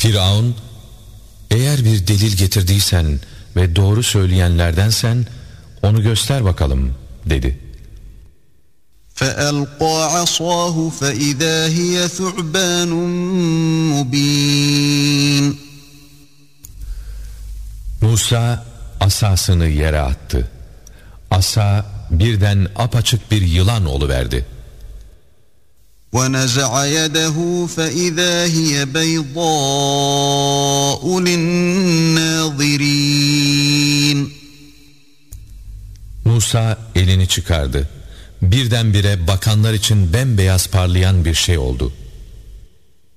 Firavun, eğer bir delil getirdiysen ve doğru söyleyenlerdensen onu göster bakalım dedi. فَأَلْقَى عَصَاهُ فَإِذَا هِيَ ثُعْبَانٌ مُبِينٌ. Musa asasını yere attı. Asa birden apaçık bir yılan oluverdi. وَنَزَعَ يَدَهُ فَإِذَا هِيَ بَيْضَاءُ لِلنَّاظِرِينَ. Musa elini çıkardı. Birdenbire bakanlar için bembeyaz parlayan bir şey oldu.